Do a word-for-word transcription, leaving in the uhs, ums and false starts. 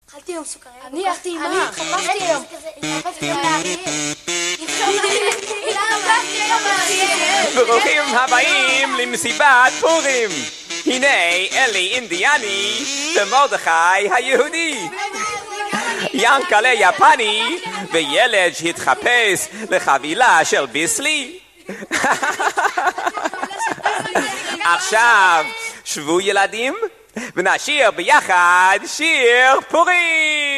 אכלתי היום סוכריה. אני אכלתי עם מה? אני התחפשתי היום. התחפשתי היום. ברוכים הבאים למסיבת פורים. הנה אלי אינדיאני ומרדכי היהודי. ינקלה יפני וילד שהתחפש לחבילה של ביסלי. עכשיו שבו ילדים ונשיר ביחד שיר פורים.